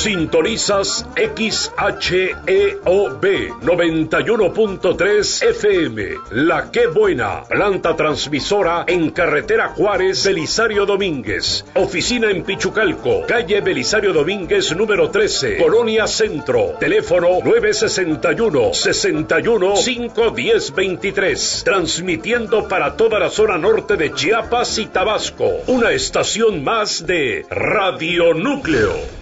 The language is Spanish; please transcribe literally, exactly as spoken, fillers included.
Sintonizas X H E O B noventa y uno punto tres F M. La Qué Buena, planta transmisora en carretera Juárez, Belisario Domínguez. Oficina en Pichucalco, calle Belisario Domínguez número trece, Colonia Centro. Teléfono nueve sesenta y uno, sesenta y uno, cinco diez veintitrés. Transmitiendo para toda la zona norte de Chiapas y Tabasco. Una estación más de Radio Núcleo.